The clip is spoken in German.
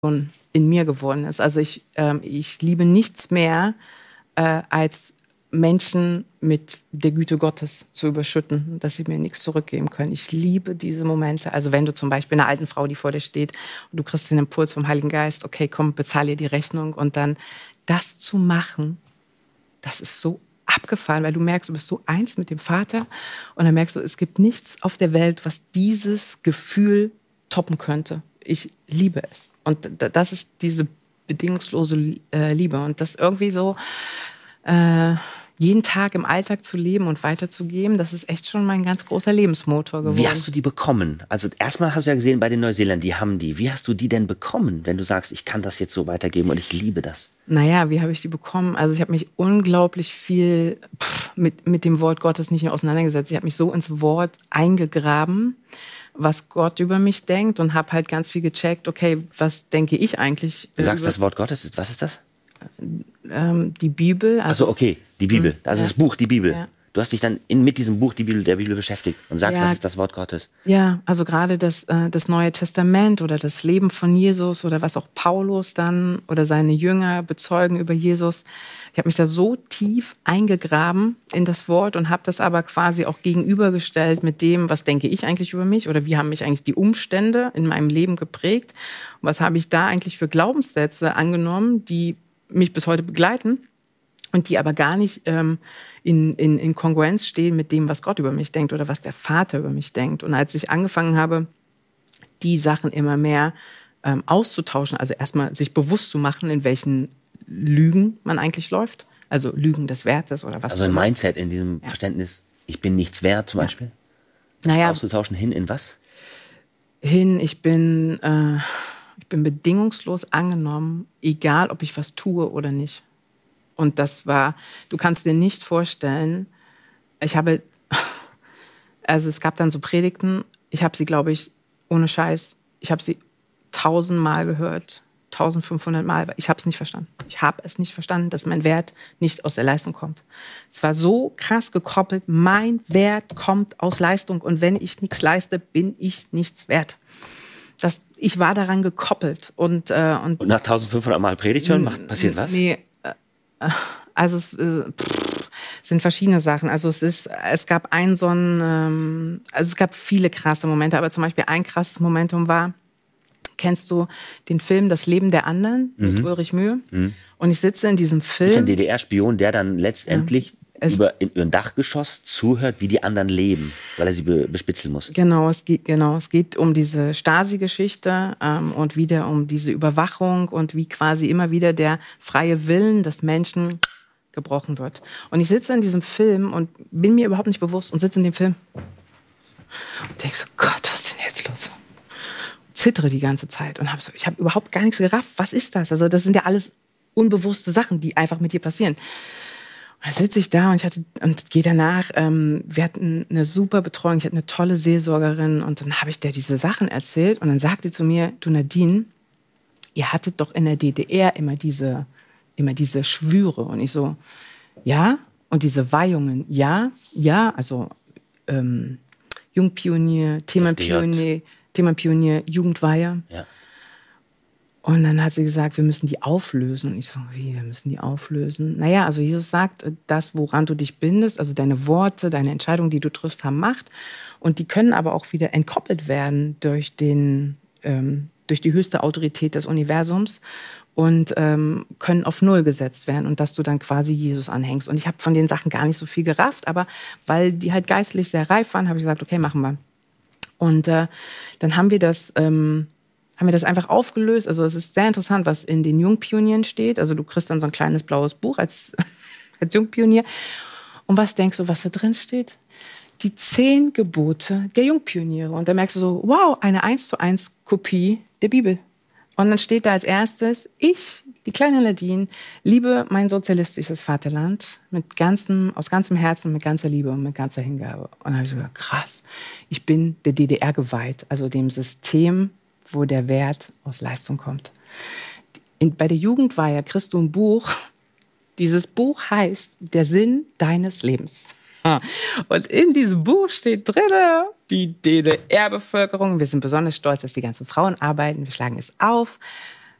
in mir geworden ist. Also ich liebe nichts mehr, als Menschen mit der Güte Gottes zu überschütten, dass sie mir nichts zurückgeben können. Ich liebe diese Momente. Also wenn du zum Beispiel einer alten Frau, die vor dir steht, und du kriegst den Impuls vom Heiligen Geist, okay, komm, bezahle ihr die Rechnung, und dann das zu machen, das ist so abgefahren, weil du merkst, du bist so eins mit dem Vater, und dann merkst du, es gibt nichts auf der Welt, was dieses Gefühl toppen könnte. Ich liebe es. Und das ist diese bedingungslose Liebe. Und das irgendwie so jeden Tag im Alltag zu leben und weiterzugeben, das ist echt schon mein ganz großer Lebensmotor geworden. Wie hast du die bekommen? Also erstmal hast du ja gesehen, bei den Neuseeländern, die haben die. Wie hast du die denn bekommen, wenn du sagst, ich kann das jetzt so weitergeben und ich liebe das? Naja, wie habe ich die bekommen? Also ich habe mich unglaublich viel mit dem Wort Gottes nicht nur auseinandergesetzt. Ich habe mich so ins Wort eingegraben, was Gott über mich denkt, und habe halt ganz viel gecheckt, okay, was denke ich eigentlich? Du sagst das Wort Gottes, was ist das? Die Bibel. Also okay, die Bibel, also das Buch, die Bibel. Ja. Du hast dich dann mit diesem Buch, der Bibel beschäftigt und sagst, das ist das Wort Gottes. Ja, also gerade das Neue Testament oder das Leben von Jesus oder was auch Paulus dann oder seine Jünger bezeugen über Jesus. Ich habe mich da so tief eingegraben in das Wort und habe das aber quasi auch gegenübergestellt mit dem, was denke ich eigentlich über mich oder wie haben mich eigentlich die Umstände in meinem Leben geprägt. Und was habe ich da eigentlich für Glaubenssätze angenommen, die mich bis heute begleiten und die aber gar nicht in Kongruenz stehen mit dem, was Gott über mich denkt oder was der Vater über mich denkt. Und als ich angefangen habe, die Sachen immer mehr auszutauschen, also erstmal sich bewusst zu machen, in welchen Lügen man eigentlich läuft, also Lügen des Wertes oder was. Also ein Mindset in diesem Verständnis, ich bin nichts wert zum Beispiel, das auszutauschen hin in was? Ich bin bedingungslos angenommen, egal ob ich was tue oder nicht. Und das war, du kannst dir nicht vorstellen, es gab dann so Predigten, ich habe sie, glaube ich, ohne Scheiß, ich habe sie 1000 Mal gehört, 1500 Mal, ich habe es nicht verstanden. Ich habe es nicht verstanden, dass mein Wert nicht aus der Leistung kommt. Es war so krass gekoppelt, mein Wert kommt aus Leistung, und wenn ich nichts leiste, bin ich nichts wert. Ich war daran gekoppelt. Und nach 1500 Mal Predigt hören, passiert was? Nee, also es sind verschiedene Sachen. Also es gab es gab viele krasse Momente, aber zum Beispiel ein krasses Momentum war, kennst du den Film Das Leben der anderen mit Ulrich Mühe? Mhm. Und ich sitze in diesem Film. Das ist ein DDR-Spion, der dann letztendlich über ein Dachgeschoss zuhört, wie die anderen leben, weil er sie bespitzeln muss. Genau, es geht um diese Stasi-Geschichte und wieder um diese Überwachung und wie quasi immer wieder der freie Willen des Menschen gebrochen wird. Und ich sitze in diesem Film und bin mir überhaupt nicht bewusst und sitze in dem Film und denke so, Gott, was ist denn jetzt los? Und zittere die ganze Zeit und ich habe überhaupt gar nichts gerafft. Was ist das? Also das sind ja alles unbewusste Sachen, die einfach mit dir passieren. Da sitze ich da und gehe danach, wir hatten eine super Betreuung, ich hatte eine tolle Seelsorgerin, und dann habe ich der diese Sachen erzählt und dann sagte die zu mir, du Nadine, ihr hattet doch in der DDR immer diese Schwüre, und ich so, ja, und diese Weihungen, ja, also Jungpionier, Themenpionier, Jugendweihe. Ja. Und dann hat sie gesagt, wir müssen die auflösen. Und ich so, wie, wir müssen die auflösen? Naja, also Jesus sagt, das, woran du dich bindest, also deine Worte, deine Entscheidungen, die du triffst, haben Macht. Und die können aber auch wieder entkoppelt werden durch die höchste Autorität des Universums und können auf Null gesetzt werden. Und dass du dann quasi Jesus anhängst. Und ich habe von den Sachen gar nicht so viel gerafft, aber weil die halt geistlich sehr reif waren, habe ich gesagt, okay, machen wir. Und dann haben wir das einfach aufgelöst. Also es ist sehr interessant, was in den Jungpionieren steht. Also du kriegst dann so ein kleines blaues Buch als Jungpionier. Und was denkst du, was da drin steht? Die 10 Gebote der Jungpioniere. Und da merkst du so, wow, eine 1:1 Kopie der Bibel. Und dann steht da als erstes, ich, die kleine Nadine, liebe mein sozialistisches Vaterland aus ganzem Herzen, mit ganzer Liebe und mit ganzer Hingabe. Und dann habe ich gesagt, krass, ich bin der DDR geweiht, also dem System, wo der Wert aus Leistung kommt. Bei der Jugendweihe kriegst du ein Buch. Dieses Buch heißt Der Sinn deines Lebens. Und in diesem Buch steht drin, die DDR-Bevölkerung, wir sind besonders stolz, dass die ganzen Frauen arbeiten, wir schlagen es auf,